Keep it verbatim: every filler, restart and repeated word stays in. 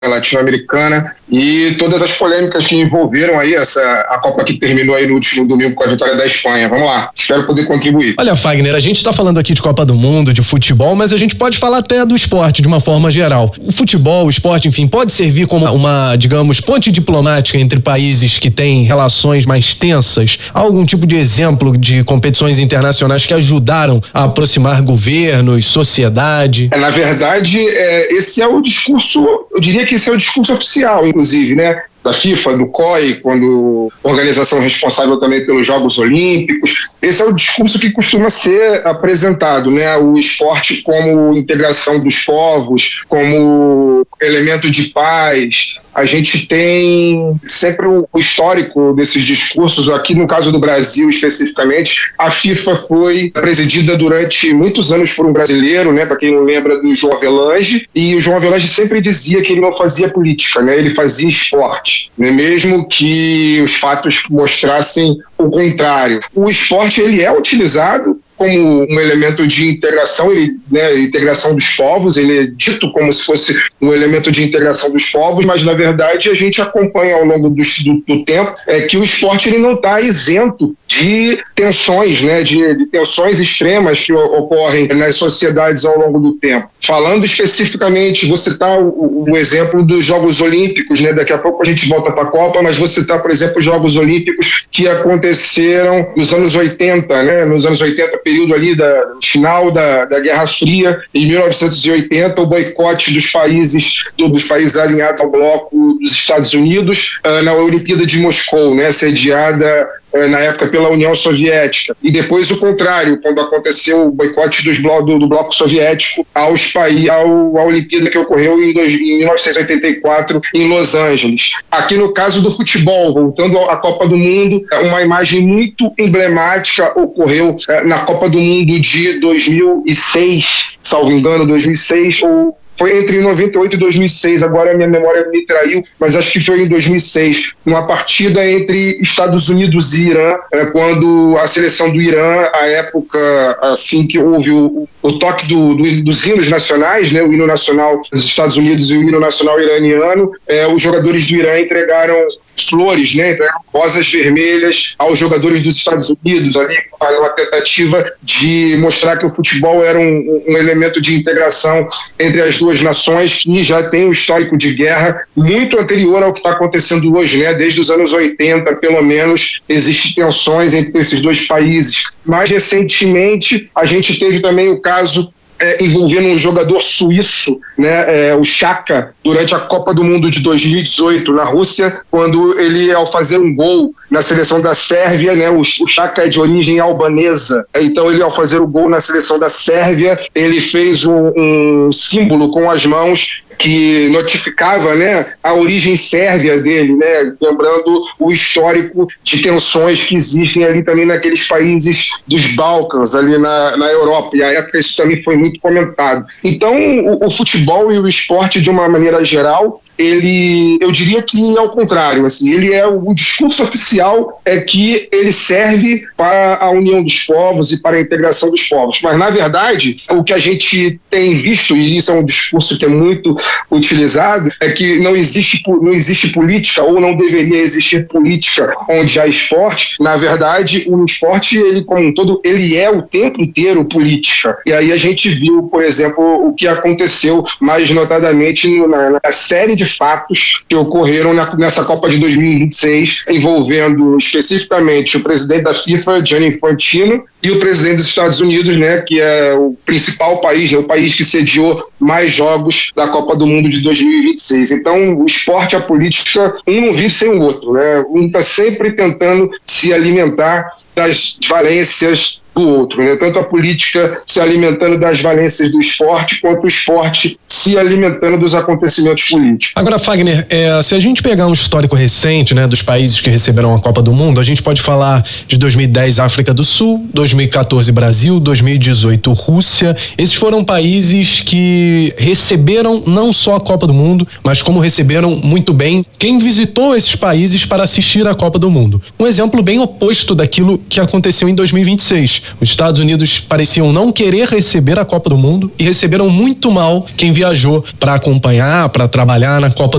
latino-americana e todas as polêmicas que envolveram aí essa, a Copa que terminou aí no último domingo com a vitória da Espanha. Vamos lá, espero poder contribuir. Olha, Fagner, a gente está falando aqui de Copa do Mundo, de futebol, mas a gente pode falar até do esporte de uma forma geral. O futebol, o esporte, enfim, pode servir como uma, digamos, ponte diplomática entre países que têm relações mais tensas? Há algum tipo de exemplo de competições internacionais que ajudaram a aproximar governos, sociedade? É, na verdade, é, esse é o discurso, eu diria que esse é o discurso oficial, inclusive, né? Da FIFA, do C O I, quando organização responsável também pelos Jogos Olímpicos. Esse é o discurso que costuma ser apresentado, né? O esporte como integração dos povos, como elemento de paz. A gente tem sempre o histórico desses discursos. Aqui no caso do Brasil especificamente, a FIFA foi presidida durante muitos anos por um brasileiro, né? Para quem não lembra, do João Avelange, e o João Avelange sempre dizia que ele não fazia política, né? Ele fazia esporte. Né? Mesmo que os fatos mostrassem o contrário. O esporte ele é utilizado como um elemento de integração, ele, né, integração dos povos, ele é dito como se fosse um elemento de integração dos povos, mas na verdade a gente acompanha ao longo do, do, do tempo é que o esporte ele não está isento de tensões, né, de, de tensões extremas que ocorrem nas sociedades ao longo do tempo. Falando especificamente, vou citar o, o exemplo dos Jogos Olímpicos, né, daqui a pouco a gente volta para a Copa, mas vou citar, por exemplo, os Jogos Olímpicos que aconteceram nos anos oitenta, né, nos anos oitenta, período ali da final da, da Guerra Fria, em mil novecentos e oitenta, o boicote dos países, do, dos países alinhados ao bloco dos Estados Unidos uh, na Olimpíada de Moscou, né, sediada uh, na época pela União Soviética. E depois o contrário, quando aconteceu o boicote dos blo do, do bloco soviético aos países, ao, à Olimpíada que ocorreu em, dois, em mil novecentos e oitenta e quatro em Los Angeles. Aqui no caso do futebol, voltando à Copa do Mundo, uma imagem muito emblemática ocorreu uh, na Copa do Mundo de dois mil e seis, salvo engano, dois mil e seis, ou foi entre noventa e oito e dois mil e seis, agora a minha memória me traiu, mas acho que foi em dois mil e seis, numa partida entre Estados Unidos e Irã, quando a seleção do Irã, à época, assim que houve o, o toque do, do, dos hinos nacionais, né, o hino nacional dos Estados Unidos e o hino nacional iraniano, é, os jogadores do Irã entregaram flores, né, entregaram rosas vermelhas aos jogadores dos Estados Unidos, ali, uma tentativa de mostrar que o futebol era um, um elemento de integração entre as duas nações que já tem um histórico de guerra muito anterior ao que está acontecendo hoje, né? Desde os anos oitenta, pelo menos, existem tensões entre esses dois países. Mais recentemente, a gente teve também o caso É, envolvendo um jogador suíço, né, é, o Xhaka, durante a Copa do Mundo de dois mil e dezoito na Rússia, quando ele, ao fazer um gol na seleção da Sérvia, né, o, o Xhaka é de origem albanesa, então ele, ao fazer o gol na seleção da Sérvia, ele fez um, um símbolo com as mãos que notificava, né, a origem sérvia dele, né, lembrando o histórico de tensões que existem ali também naqueles países dos Balcãs, ali na, na Europa, e à época isso também foi muito comentado. Então, o, o futebol e o esporte, de uma maneira geral, ele, eu diria que é o contrário, assim, ele é o, o discurso oficial é que ele serve para a união dos povos e para a integração dos povos, mas na verdade o que a gente tem visto, e isso é um discurso que é muito utilizado, é que não existe, não existe política, ou não deveria existir política onde há esporte. Na verdade, o esporte, ele como um todo, ele é o tempo inteiro política, e aí a gente viu, por exemplo, o que aconteceu mais notadamente na, na série de fatos que ocorreram na, nessa Copa de dois mil e vinte e seis, envolvendo especificamente o presidente da FIFA, Gianni Infantino, e o presidente dos Estados Unidos, né, que é o principal país, é o país que sediou mais jogos da Copa do Mundo de dois mil e vinte e seis. Então, o esporte e a política, um não vive sem o outro, né? Um está sempre tentando se alimentar das valências do outro, né? Tanto a política se alimentando das valências do esporte, quanto o esporte se alimentando dos acontecimentos políticos. Agora, Fagner, é, se a gente pegar um histórico recente, né, dos países que receberam a Copa do Mundo, a gente pode falar de dois mil e dez África do Sul, dois dois mil e quatorze Brasil, dois mil e dezoito Rússia. Esses foram países que receberam não só a Copa do Mundo, mas como receberam muito bem quem visitou esses países para assistir à Copa do Mundo. Um exemplo bem oposto daquilo que aconteceu em dois mil e vinte e seis. Os Estados Unidos pareciam não querer receber a Copa do Mundo e receberam muito mal quem viajou para acompanhar, para trabalhar na Copa